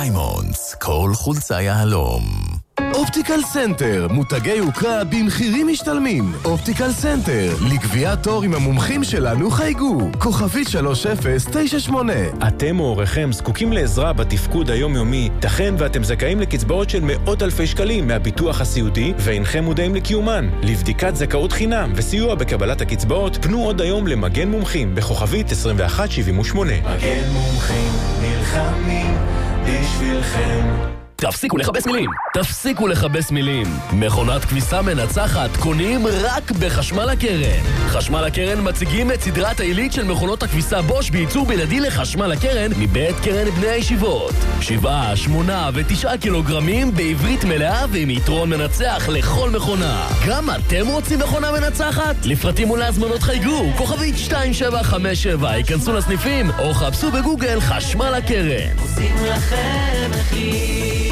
דיימונדס, כל חולצה יהלום. אופטיקל סנטר, מותגי יוקרה במחירים משתלמים. אופטיקל סנטר, לקביעת תור עם המומחים שלנו חייגו. כוכבית 3098. אתם או הוריכם זקוקים לעזרה בתפקוד היומיומי. תכן ואתם זכאים לקצבאות של מאות אלפי שקלים מהביטוח הסיעודי, ואינכם מודעים לקיומן. לבדיקת זכאות חינם וסיוע בקבלת הקצבאות, פנו עוד היום למגן מומחים בכוכבית 2178. מגן מומחים נלחמים בשבילכם. תפסיקו לכבס מילים. מכונת כביסה מנצחת קונים רק בחשמל הקרן. חשמל הקרן מציגים את סדרת העילית של מכונות הכביסה בוש בייצור בלעדי לחשמל הקרן מבית קרן בני הישיבות. 7, 8 ו9 קילוגרמים בעברית מלאה ועם יתרון מנצח לכל מכונה. גם אתם רוצים מכונה מנצחת? לפרטים ולהזמנות חייגו כוכבית 2757. ייכנסו לסניפים או חפשו בגוגל חשמל הקרן. עושים לכם מחיר.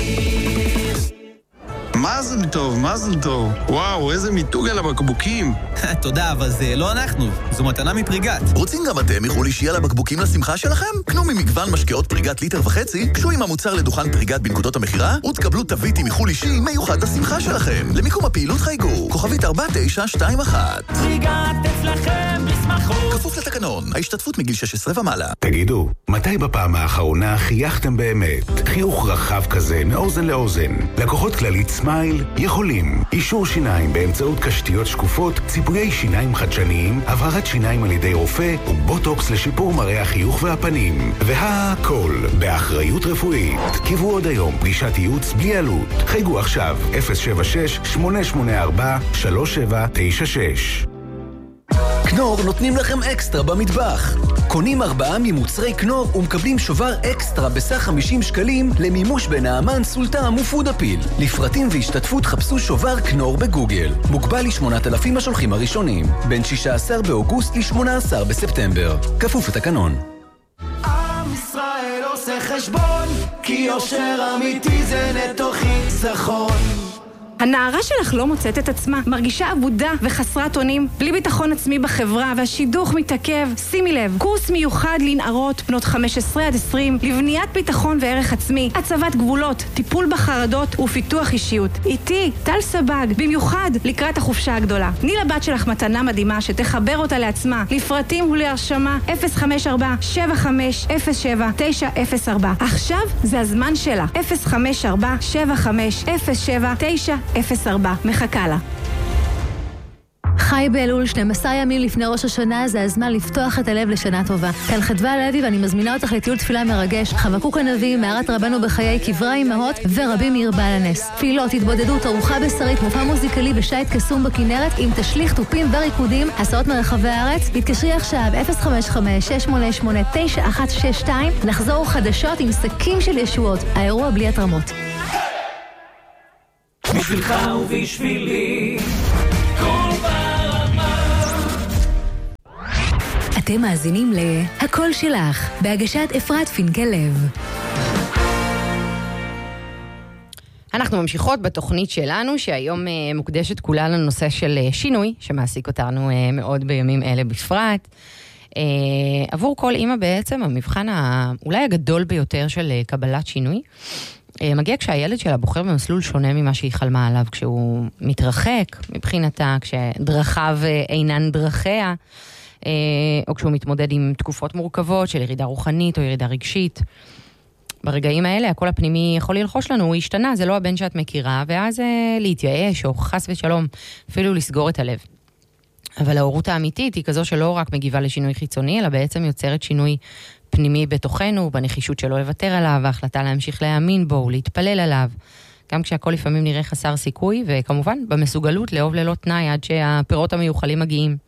מזל טוב. וואו, איזה מיתוג על הבקבוקים. תודה, אבל זה לא אנחנו. זו מתנה מפריגת. רוצים גם אתם איחול אישי על הבקבוקים לשמחה שלכם? קנו ממגוון משקאות פריגת ליטר וחצי, קשו עם המוצר לדוכן פריגת בנקודות המחירה, ותקבלו תווית עם איחול אישי מיוחד לשמחה שלכם. למיקום הפעילות חייגו, כוכבית 4921. פריגת אצלכם בשמחות. כפוף לתקנון, ההשתתפות מגיל 16 ומעלה. תגידו, מתי בפעם האחרונה חייכתם באמת? חיוך רחב כזה מאוזן לאוזן. לקוחות כללית סמייל יכולים. אישור שיניים באמצעות קשתיות שקופות, ציפויי שיניים חדשניים, הבהרת שיניים על ידי רופא ובוטוקס לשיפור מראה החיוך והפנים. והכל באחריות רפואית. קיבו עוד היום פגישת ייעוץ בלי עלות. חייגו עכשיו 076-884-3796. קנור נותנים לכם אקסטרה במטבח. קונים 4 ממוצרי קנור ומקבלים שובר אקסטרה בסך 50 שקלים למימוש בנעמן, סולטם ופודפיל. לפרטים והשתתפות חפשו שובר קנור בגוגל. מוגבל ל8,000 השולחים הראשונים. בין 16 באוגוסט ל18 בספטמבר. כפוף לתקנון. עם ישראל עושה חשבון, כי יושר אמיתי זה נטו חיסכון. הנערה שלך לא מוצאת את עצמה, מרגישה עבודה וחסרת אונים, בלי ביטחון עצמי בחברה והשידוך מתעכב. שימי לב, קורס מיוחד לנערות בנות 15 עד 20 לבניית ביטחון וערך עצמי, הצבת גבולות, טיפול בחרדות ופיתוח אישיות. איתי, טל סבג, במיוחד לקראת החופשה הגדולה. תני לבת שלך מתנה מדהימה שתחבר אותה לעצמה. לפרטים ולהרשמה 054-7507-904. עכשיו זה הזמן שלה. 054-7507-904. מחכה לה. חי באלול, 12 ימים לפני ראש השנה, זה הזמן לפתוח את הלב לשנה טובה. כאן חדווה לוי ואני מזמינה אותך לטיול תפילה מרגש, חבקוק הנביא, מערת רבנו בחיי קברי אמהות ורבים מעיר בעל הנס. תפילות, התבודדות, ארוחה בשרית, מופע מוזיקלי בשייט קסום בכנרת עם תשליך, טופים וריקודים, הסעות מרחבי הארץ. תתקשרי עכשיו 055-688-9162. נחזור חדשות עם שקים של ישועות, האירוע בלי התרמות. בשבילך ובשבילי כל ברמה. אתם מאזינים ל"הקול שלך" בהגשת אפרת פינקל לב. אנחנו ממשיכות בתוכנית שלנו, שהיום מוקדשת כולה לנושא של שינוי, שמעסיק אותנו מאוד בימים אלה בפרט. עבור כל אמא בעצם המבחן אולי הגדול ביותר של קבלת שינוי, מגיע כשהילד שלה בוחר במסלול שונה ממה שהיא חלמה עליו, כשהוא מתרחק מבחינתה, כשדרכיו אינן דרכיה, או כשהוא מתמודד עם תקופות מורכבות של ירידה רוחנית או ירידה רגשית. ברגעים האלה הקול הפנימי יכול ללחוש לנו, הוא השתנה, זה לא הבן שאת מכירה, ואז להתייאש או חס ושלום, אפילו לסגור את הלב. אבל ההורות האמיתית היא כזו שלא רק מגיבה לשינוי חיצוני, אלא בעצם יוצרת שינוי פנימי בתוכנו, בנחישות שלא לוותר עליו, וההחלטה להמשיך להאמין בו ולהתפלל עליו, גם כשהכל לפעמים נראה חסר סיכוי, וכמובן במסוגלות לאהוב ללא תנאי עד שהפירות המיוחלים מגיעים.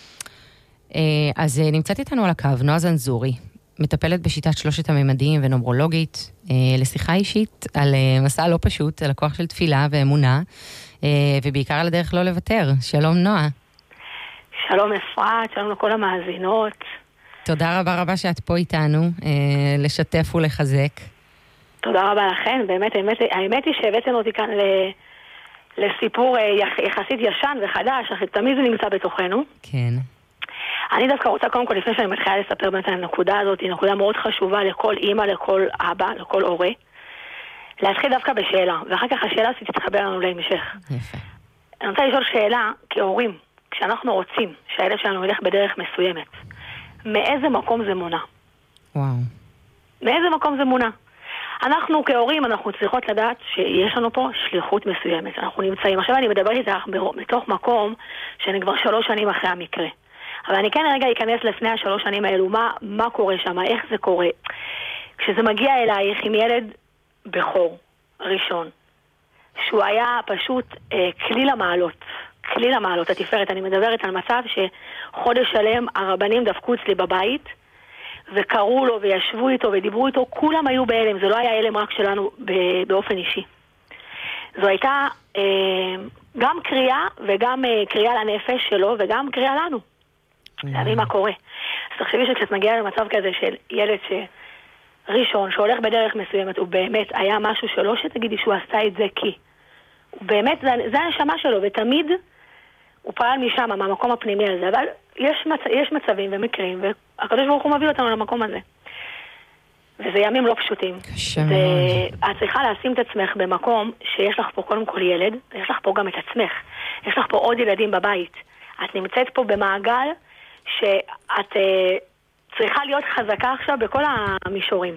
אז נמצאת איתנו על הקו נועה זנזורי, מטפלת בשיטת 3 הממדים ונומרולוגית, לשיחה אישית על מסע לא פשוט, על הכוח של תפילה ואמונה, ובעיקר על הדרך לא לוותר. שלום נועה. שלום אפרת, שלום לכל המאזינות. תודה רבה רבה שאת פה איתנו, לשתף ולחזק. תודה רבה לכן, באמת, האמת היא שהבאתם אותי כאן לסיפור יחסית ישן וחדש, אך תמיד זה נמצא בתוכנו. כן. אני דווקא רוצה קודם כל, לפני שאני מתחילה לספר באמת על הנקודה הזאת, היא נקודה מאוד חשובה לכל אימא, לכל אבא, לכל הורה. להתחיל דווקא בשאלה, ואחר כך השאלה שתתחבר לנו להמשך. יפה. אני רוצה לשאול שאלה, כהורים, כשאנחנו רוצים שהילד שלנו ילך בדרך מסוימת, מאיזה מקום זה מונע? וואו. מאיזה מקום זה מונע? אנחנו כהורים, אנחנו צריכות לדעת שיש לנו פה שליחות מסוימת. אנחנו נמצאים. עכשיו אני מדברת איתך מתוך מקום שאני כבר 3 שנים אחרי המקרה. אבל אני כן רגע אכנס לפני 3 שנים האלו, מה קורה שם, איך זה קורה. כשזה מגיע אלייך עם ילד בכור, ראשון, שהוא היה פשוט כליל המעלות, התפארת. אני מדברת על מצב שחודש שלם הרבנים דפקו אצלי בבית, וקראו לו וישבו איתו ודיברו איתו, כולם היו בהלם, זה לא היה הלם רק שלנו באופן אישי. זו הייתה גם קריאה וגם קריאה לנפש שלו וגם קריאה לנו. להבין מה קורה. אז תחשבי שכשאת מגיעה למצב כזה של ילד ראשון שהולך בדרך מסוימת, הוא באמת היה משהו שלא שתגידי שהוא עשה את זה כי. הוא באמת, זה הנשמה שלו, ותמיד הוא פעל משם, מהמקום הפנימי הזה, אבל יש מצבים ומקרים, והקדוש ברוך הוא מביא אותנו למקום הזה. וזה ימים לא פשוטים. קשה מאוד. את צריכה לשים את עצמך במקום שיש לך פה קודם כל ילד, ויש לך פה גם את עצמך. יש לך פה עוד ילדים בבית. את נמצאת פה במעגל שאת צריכה להיות חזקה עכשיו בכל המישורים.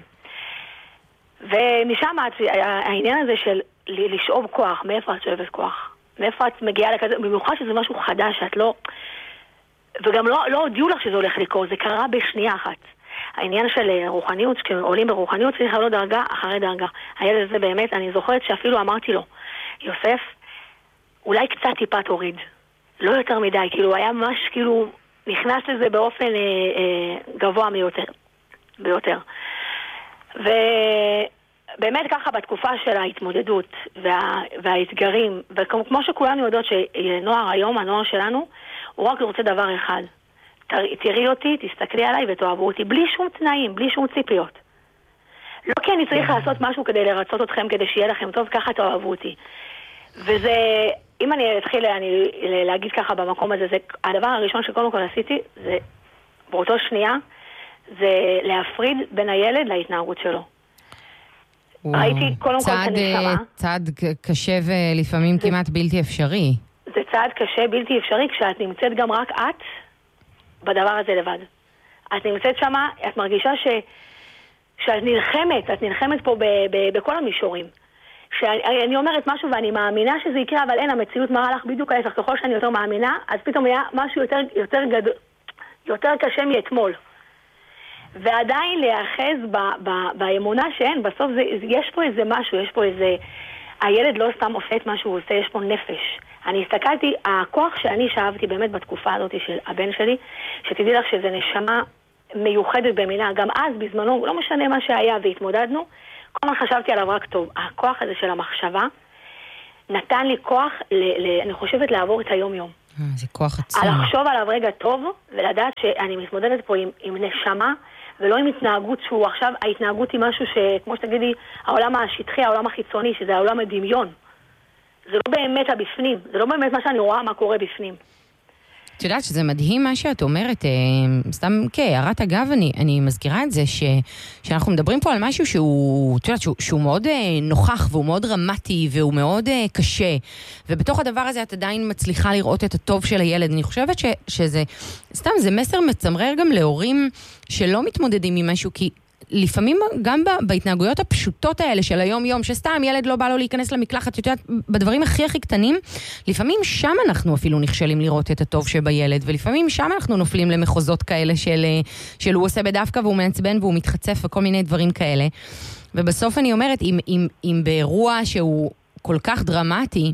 ומשם העניין הזה של לשאוב כוח, מאיפה את שואבת כוח? מאיפה את מגיעה לכזה, במיוחד שזה משהו חדש, שאת לא... וגם לא הודיעו לך שזה הולך לקרות, זה קרה בשנייה אחת. העניין של רוחניות, כשעולים ברוחניות צריך לעלות דרגה אחרי דרגה. הילד הזה באמת, אני זוכרת שאפילו אמרתי לו, יוסף, אולי קצת טיפה תוריד. לא יותר מדי, כאילו היה ממש כאילו נכנס לזה באופן גבוה ביותר. ובאמת ככה בתקופה של ההתמודדות והאתגרים, וכמו שכולנו יודעות שנוער היום, הנוער שלנו, הוא רק רוצה דבר אחד. תראי אותי, תסתכלי עליי ותאהבו אותי, בלי שום תנאים, בלי שום ציפיות. לא כי אני צריך לעשות משהו כדי לרצות אתכם, כדי שיהיה לכם טוב, ככה תאהבו אותי. וזה, אם אני אתחיל להגיד ככה במקום הזה, זה הדבר הראשון שקודם כל עשיתי, זה באותו שנייה, זה להפריד בין הילד להתנהגות שלו. ראיתי קודם כל את הנשמה. צעד קשה ולפעמים כמעט בלתי אפשרי. זה צעד קשה, בלתי אפשרי, כשאת נמצאת גם רק את בדבר הזה לבד. את נמצאת שמה, את מרגישה שאת נלחמת פה בכל המישורים. שאני אומרת משהו ואני מאמינה שזה יקרה, אבל אין, המציאות מראה לך בדיוק ההפך. ככל שאני יותר מאמינה, אז פתאום היה משהו יותר קשה מאתמול. ועדיין להיאחז באמונה שאין, בסוף יש פה איזה משהו, יש פה איזה... הילד לא סתם עושה את מה שהוא עושה, יש פה נפש. אני הסתכלתי, הכוח שאני שאהבתי באמת בתקופה הזאת של הבן שלי, שתדעי לך שזה נשמה מיוחדת במינה, גם אז בזמנו, לא משנה מה שהיה והתמודדנו, כל הזמן חשבתי עליו רק טוב. הכוח הזה של המחשבה נתן לי כוח, אני חושבת, לעבור את היום-יום. זה כוח עצום. לחשוב עליו רגע טוב, ולדעת שאני מתמודדת פה עם נשמה, ולא עם התנהגות שהוא עכשיו, ההתנהגות היא משהו שכמו שתגידי, העולם השטחי, העולם החיצוני, שזה העולם הדמיון. זה לא באמת הבפנים, זה לא באמת מה שאני רואה, מה קורה בפנים. את יודעת שזה מדהים מה שאת אומרת, סתם כהערת אגב, אני מזכירה את זה שאנחנו מדברים פה על משהו שהוא, את יודעת, שהוא מאוד נוכח והוא מאוד דרמטי והוא מאוד קשה, ובתוך הדבר הזה את עדיין מצליחה לראות את הטוב של הילד. אני חושבת שזה, סתם זה מסר מצמרר גם להורים שלא מתמודדים עם משהו, כי לפעמים גם בהתנהגויות הפשוטות האלה של היום-יום, שסתם ילד לא בא לו להיכנס למקלחת, את יודעת, בדברים הכי קטנים, לפעמים שם אנחנו אפילו נכשלים לראות את הטוב שבילד, ולפעמים שם אנחנו נופלים למחוזות כאלה של הוא עושה בדווקא והוא מעצבן והוא מתחצף וכל מיני דברים כאלה. ובסוף אני אומרת, אם באירוע שהוא כל כך דרמטי,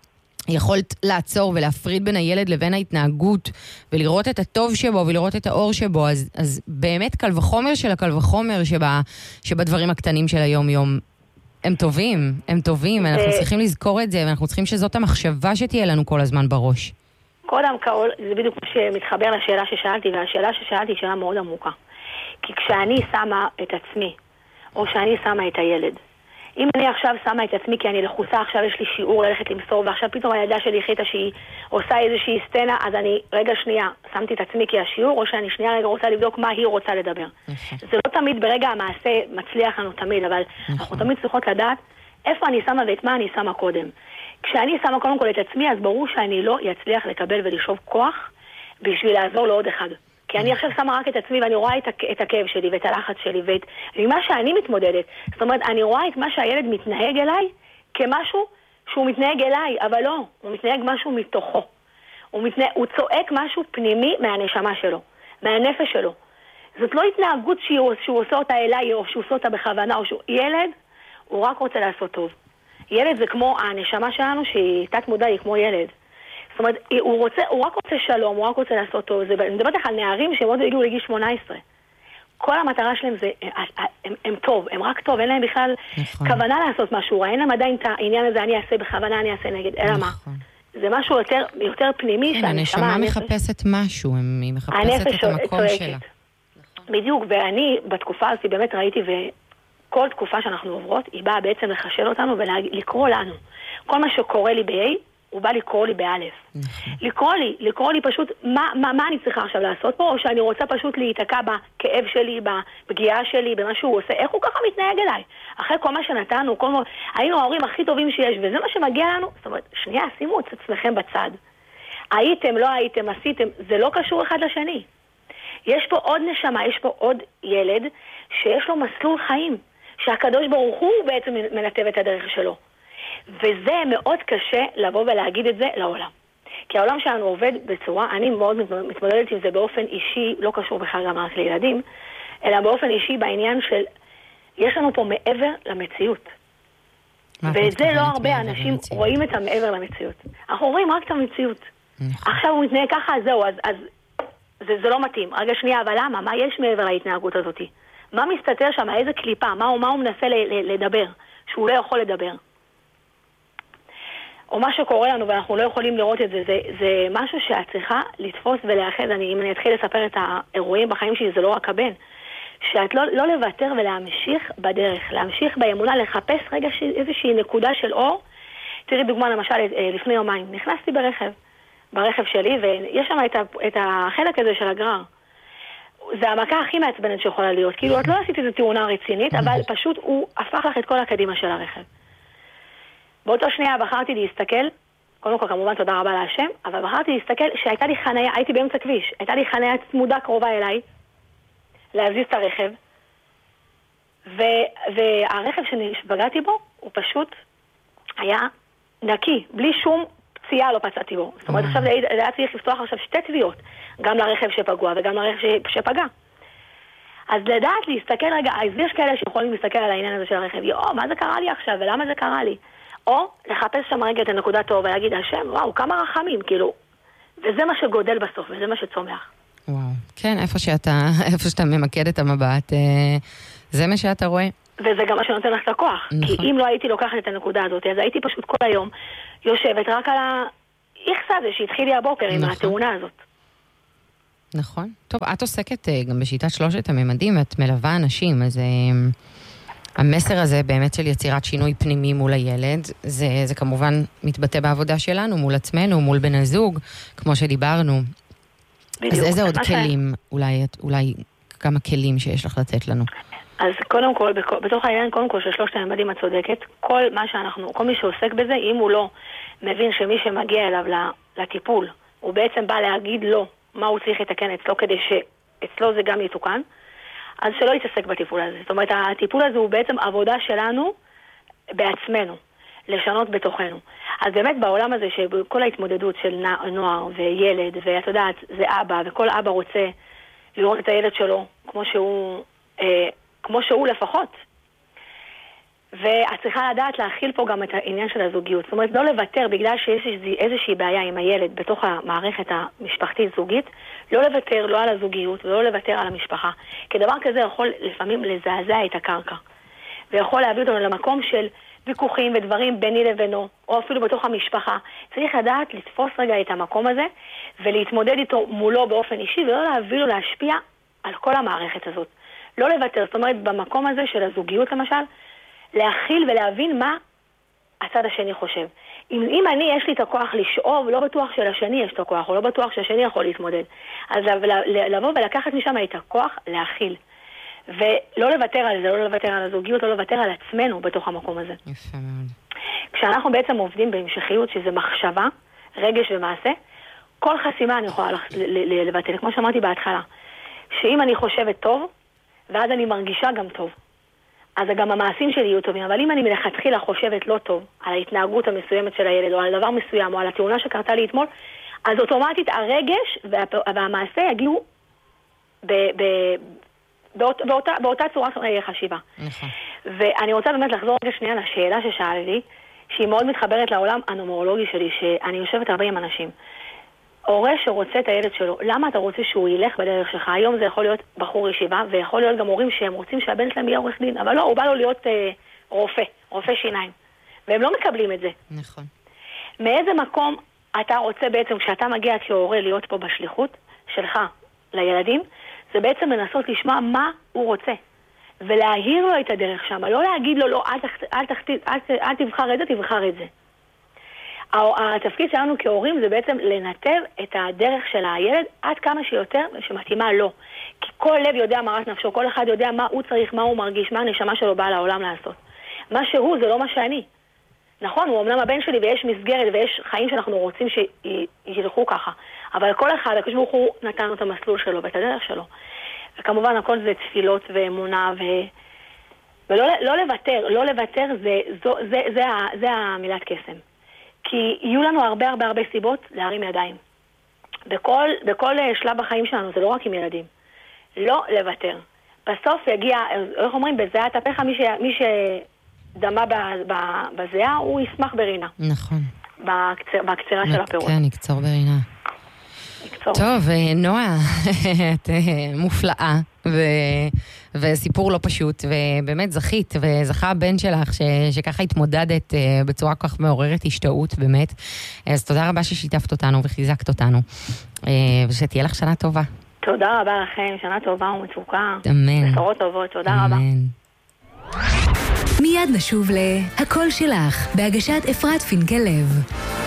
יכולת לעצור ולהפריד בין הילד לבין ההתנהגות, ולראות את הטוב שבו ולראות את האור שבו, אז באמת קל וחומר של הקל וחומר שבדברים הקטנים של היום-יום הם טובים, אנחנו צריכים לזכור את זה, ואנחנו צריכים שזאת המחשבה שתהיה לנו כל הזמן בראש. קודם כל, זה בדיוק שמתחבר לשאלה ששאלתי, והשאלה ששאלתי היא שאלה מאוד עמוקה. כי כשאני שמה את עצמי, או שאני שמה את הילד, אם אני עכשיו שמה את עצמי כי אני לחוצה, עכשיו יש לי שיעור ללכת למסור, ועכשיו פתאום הילדה שלי החליטה שהיא עושה איזושהי סצנה, אז אני רגע שנייה שמתי את עצמי כי השיעור, או שאני שנייה רגע רוצה לבדוק מה היא רוצה לדבר. זה לא תמיד ברגע המעשה מצליח לנו תמיד, אבל אנחנו תמיד צריכות לדעת איפה אני שמה ואת מה אני שמה קודם. כשאני שמה קודם כל את עצמי, אז ברור שאני לא אצליח לקבל ולשאוב כוח בשביל לעזור לעוד אחד. כי אני עכשיו שמה רק את עצמי ואני רואה את הכאב שלי ואת הלחץ שלי ומה שאני מתמודדת. זאת אומרת, אני רואה את מה שהילד מתנהג אליי כמשהו שהוא מתנהג אליי, אבל לא, הוא מתנהג משהו מתוכו. הוא צועק משהו פנימי מהנשמה שלו, מהנפש שלו. זאת לא התנהגות שהוא עושה אותה אליי או שהוא עושה אותה בכוונה. ילד, הוא רק רוצה לעשות טוב. ילד זה כמו הנשמה שלנו שהיא תת מודע, היא כמו ילד. זאת אומרת, הוא רק רוצה שלום, הוא רק רוצה לעשות טוב. אני מדברת לך על נערים שהם עוד הגיעו לגיל 18. כל המטרה שלהם זה, הם טוב, הם רק טוב, אין להם בכלל כוונה לעשות משהו, אין להם עדיין את העניין הזה, אני אעשה בכוונה, אני אעשה נגד, אלא מה? זה משהו יותר פנימי. כן, הנשמה מחפשת משהו, היא מחפשת את המקום שלה. בדיוק, ואני בתקופה הזאת באמת ראיתי, וכל תקופה שאנחנו עוברות, היא באה בעצם לחשל אותנו ולקרוא לנו. כל מה שקורה לי ב-A, הוא בא לקרוא לי באלף. לקרוא לי פשוט מה אני צריכה עכשיו לעשות פה, או שאני רוצה פשוט להתעקע בכאב שלי, בפגיעה שלי, במה שהוא עושה. איך הוא ככה מתנהג אליי? אחרי כל מה שנתנו, היינו ההורים הכי טובים שיש, וזה מה שמגיע לנו. זאת אומרת, שנייה, שימו את עצמכם בצד. הייתם, לא הייתם, עשיתם, זה לא קשור אחד לשני. יש פה עוד נשמה, יש פה עוד ילד שיש לו מסלול חיים, שהקדוש ברוך הוא בעצם מנתב את הדרך שלו. וזה מאוד קשה לבוא ולהגיד את זה לעולם. כי העולם שלנו עובד בצורה, אני מאוד מתמודדת עם זה באופן אישי, לא קשור בכלל גם רק לילדים, אלא באופן אישי בעניין של, יש לנו פה מעבר למציאות. ואת זה לא הרבה אנשים רואים את המעבר למציאות. אנחנו רואים רק את המציאות. עכשיו הוא מתנהג ככה, אז זהו, אז זה לא מתאים. רגע שנייה, אבל למה? מה יש מעבר להתנהגות הזאת? מה מסתתר שם? איזה קליפה? מה הוא מנסה לדבר? שהוא לא יכול לדבר. או מה שקורה לנו ואנחנו לא יכולים לראות את זה, זה משהו שאת צריכה לתפוס ולאחד. אם אני אתחיל לספר את האירועים בחיים שלי, זה לא רק הבן. שאת לא לוותר ולהמשיך בדרך, להמשיך באמונה, לחפש רגע איזושהי נקודה של אור. תראי דוגמה, למשל, לפני יומיים, נכנסתי ברכב שלי, ויש שם את החלק הזה של הגרר. זה המכה הכי מעצבנת שיכולה להיות. כאילו, את לא עשית איזו תאונה רצינית, אבל פשוט הוא הפך לך את כל הקדימה של הרכב. באותו שנייה בחרתי להסתכל, קודם כל כמובן תודה רבה להשם, אבל בחרתי להסתכל שהייתה לי חניה, הייתי באמצע כביש, הייתה לי חניה צמודה קרובה אליי, להזיז את הרכב, והרכב שפגעתי בו, הוא פשוט היה נקי, בלי שום פציעה לא פצעתי בו. זאת אומרת, עכשיו היה צריך לפתוח עכשיו 2 תביעות, גם לרכב שפגוע וגם לרכב שפגע. אז לדעת להסתכל רגע, אז יש כאלה שיכולים להסתכל על העניין הזה של הרכב, מה זה קרה לי עכשיו ולמה זה קרה לי? או לחפש שם רגע את הנקודה טוב ולהגיד, השם, וואו, כמה רחמים, כאילו. וזה מה שגודל בסוף, וזה מה שצומח. וואו, כן, איפה שאתה ממקד את המבט, זה מה שאתה רואה. וזה גם מה שנותן לך את הכוח. נכון. כי אם לא הייתי לוקחת את הנקודה הזאת, אז הייתי פשוט כל היום יושבת רק על האיכסה הזה שהתחיל לי הבוקר עם התאונה הזאת. נכון. טוב, את עוסקת גם בשיטת 3 הממדים, את מלווה אנשים, אז המסר הזה באמת של יצירת שינוי פנימי מול הילד, זה כמובן מתבטא בעבודה שלנו, מול עצמנו, מול בן הזוג, כמו שדיברנו. בדיוק. אז איזה עוד כלים, אולי כמה כלים שיש לך לתת לנו? אז קודם כל, בתוך העניין, קודם כל של 3 הממדים את צודקת, כל מי שעוסק בזה, אם הוא לא מבין שמי שמגיע אליו לטיפול, הוא בעצם בא להגיד לו מה הוא צריך לתקן אצלו, כדי שאצלו זה גם יתוקן, אז שלא יתעסק בטיפול הזה. זאת אומרת, הטיפול הזה הוא בעצם עבודה שלנו בעצמנו, לשנות בתוכנו. אז באמת בעולם הזה, שכל ההתמודדות של נוער וילד, ואת יודעת, זה אבא, וכל אבא רוצה לראות את הילד שלו כמו שהוא לפחות. ואת צריכה לדעת להכיל פה גם את העניין של הזוגיות. זאת אומרת, לא לוותר בגלל שיש איזושהי בעיה עם הילד בתוך המערכת המשפחתית זוגית, לא לוותר לא על הזוגיות ולא לוותר על המשפחה. כי דבר כזה יכול לפעמים לזעזע את הקרקע. ויכול להביא אותנו למקום של ויכוחים ודברים ביני לבינו, או אפילו בתוך המשפחה. צריך לדעת לתפוס רגע את המקום הזה, ולהתמודד איתו מולו באופן אישי, ולא להביא לו להשפיע על כל המערכת הזאת. לא לוותר, זאת אומרת, במקום הזה של הזוגיות למשל, להכיל ולהבין מה הצד השני חושב. אם יש לי את הכוח לשאוב, לא בטוח שלשני יש את הכוח, או לא בטוח שהשני יכול להתמודד. אז לבוא ולקחת משם את הכוח, להכיל. ולא לוותר על זה, לא לוותר על הזוגיות, לא לוותר על עצמנו בתוך המקום הזה. יפה מאוד. כשאנחנו בעצם עובדים בהמשכיות, שזה מחשבה, רגש ומעשה, כל חסימה אני יכולה לבטל, כמו שאמרתי בהתחלה, שאם אני חושבת טוב, ואז אני מרגישה גם טוב, אז גם המעשים שלי יהיו טובים. אבל אם אני מלכתחילה חושבת לא טוב על ההתנהגות המסוימת של הילד, או על דבר מסוים, או על התאונה שקרתה לי אתמול, אז אוטומטית הרגש והמעשה יגיעו באותה צורת חשיבה. נכון. ואני רוצה באמת לחזור רגע שנייה לשאלה ששאלתי, שהיא מאוד מתחברת לעולם הנומרולוגי שלי, שאני יושבת הרבה עם אנשים. הורה שרוצה את הילד שלו, למה אתה רוצה שהוא ילך בדרך שלך? היום זה יכול להיות בחור ישיבה, ויכול להיות גם הורים שהם רוצים שהבן שלהם יהיה עורך דין, אבל לא, הוא בא לו להיות רופא שיניים. והם לא מקבלים את זה. נכון. מאיזה מקום אתה רוצה בעצם, כשאתה מגיע כהורה להיות פה בשליחות שלך לילדים, זה בעצם לנסות לשמוע מה הוא רוצה. ולהעיר לו את הדרך שם, לא להגיד לו, לא, אל תבחר את זה, תבחר את זה. התפקיד שלנו כהורים זה בעצם לנתב את הדרך של הילד עד כמה שיותר שמתאימה לו. כי כל לב יודע מרת נפשו, כל אחד יודע מה הוא צריך, מה הוא מרגיש, מה הנשמה שלו באה לעולם לעשות. מה שהוא זה לא מה שאני. נכון, הוא אמנם הבן שלי ויש מסגרת ויש חיים שאנחנו רוצים שילכו ככה. אבל כל אחד, הקדוש ברוך הוא נתן לו את המסלול שלו ואת הדרך שלו. וכמובן הכל זה תפילות ואמונה ולא לוותר, לא לוותר זה המילת קסם. כי יהיו לנו הרבה סיבות להרים ידיים. בכל שלב בחיים שלנו, זה לא רק עם ילדים. לא לוותר. בסוף יגיע, איך אומרים, בזיעת אפיך, מי שדמה בזיעה, הוא ישמח ברינה. נכון. בקצירה של הפירות. כן, יקצור ברינה. טוב, נועה, את מופלאה, וסיפור לא פשוט, ובאמת זכית, וזכה הבן שלך שככה התמודדת בצורה כל כך מעוררת השתאות, באמת. אז תודה רבה ששיתפת אותנו וחיזקת אותנו, ושתהיה לך שנה טובה. תודה רבה לכם, שנה טובה ומצוקה. אמן. בשורות טובות, תודה רבה. מיד נשוב להכל שלך, בהגשת אפרת פינקל-לב.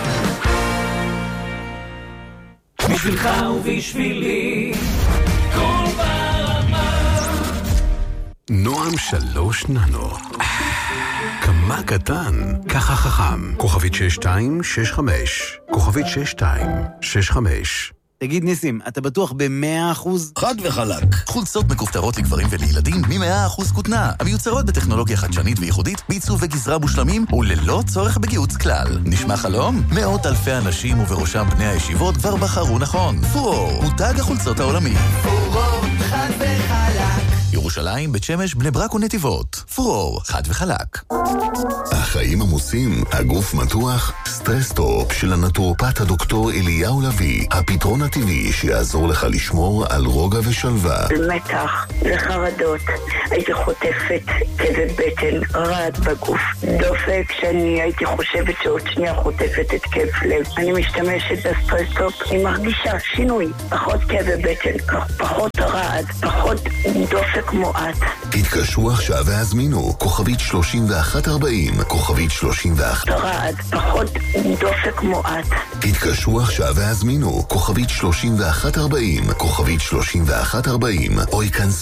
בשבילך ובשבילי כל ברמה. נועם 3 ננו. כמה קטן, ככה חכם. כוכבית 6265. כוכבית 6265. תגיד ניסים, אתה בטוח ב100%? חד וחלק. חולצות מכופתרות לגברים ולילדים מ100% כותנה, המיוצרות בטכנולוגיה חדשנית וייחודית, בעיצוב וגזרה מושלמים וללא צורך בגיוץ כלל. נשמע חלום? מאות אלפי אנשים ובראשם בני הישיבות כבר בחרו נכון. פורור, מותג החולצות העולמי. פורור, חד וחלק. ירושלים, בית שמש, בני ברק ונתיבות. פורור, חד וחלק. החיים עמוסים, הגוף מתוח, סטרס-טופ של הנטורופט הדוקטור אליהו לוי, הפתרון הטבעי שיעזור לך לשמור על רוגע ושלווה. מתח וחרדות, הייתי חוטפת כאבי בטן, רעד בגוף, דופק שאני הייתי חושבת שעוד שנייה חוטפת את כאב לב. אני משתמשת בסטרס-טופ, אני מרגישה שינוי, פחות כאבי בטן, פחות רעד, פחות דופק מועט. התקשרו עכשיו והזמינו, כוכבית 3140, כוכבית 31. רעד, פחות דופק מועט. התקשרו עכשיו והזמינו, כוכבית 3140, כוכבית 3140, או ייכנס